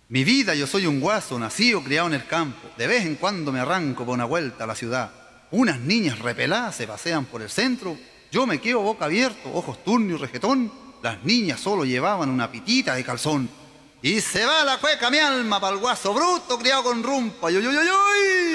Mi vida, yo soy un guaso, nacido, criado en el campo. De vez en cuando me arranco por una vuelta a la ciudad. Unas niñas repeladas se pasean por el centro. Yo me quedo boca abierto, ojos turnos y rejetón. Las niñas solo llevaban una pitita de calzón. Y se va la cueca mi alma pa'l guaso bruto criado con rumpa. ¡Yoy, yoy, yoy, yoy!